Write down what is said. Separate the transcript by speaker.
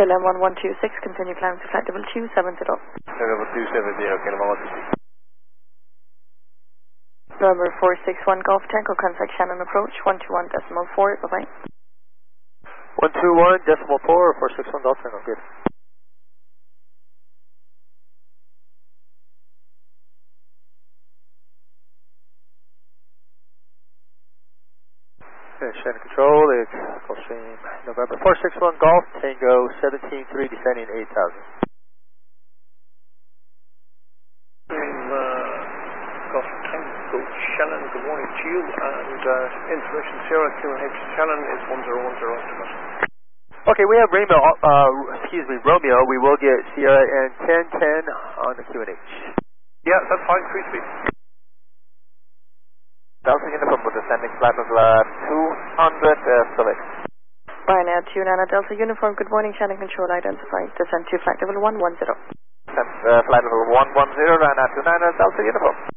Speaker 1: KLM 1126, continue climb to flight level 270.
Speaker 2: Level 270, KLM 1126.
Speaker 1: November 461 Golf Tango, contact Shannon approach 121.4, bye-bye.
Speaker 3: 121.4, 461 Golf Tango, good. Okay, Shannon Control, it's Gulfstream November 461 Golf Tango 173, descending 8,000.
Speaker 4: Golf Tango Shannon, good morning to you, and information Sierra QNH Shannon is 1010 estimate.
Speaker 3: Okay, we have Romeo, we will get Sierra and 1010 on the QNH.
Speaker 4: Yeah, that's fine, free speed.
Speaker 2: Delta Uniform with descending flight level 200, select.
Speaker 1: Ryanair 29 Delta Uniform, good morning, Shannon Control identified. Descend to flight level 110.
Speaker 2: Flight level 110, Ryanair 29 Delta Uniform.